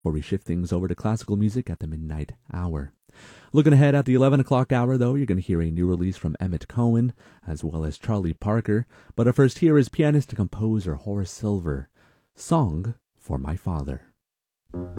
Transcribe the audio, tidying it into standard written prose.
before we shift things over to classical music at the midnight hour. Looking ahead at the 11 o'clock hour, though, you're going to hear a new release from Emmett Cohen, as well as Charlie Parker. But up first here is pianist and composer Horace Silver, Song for My Father.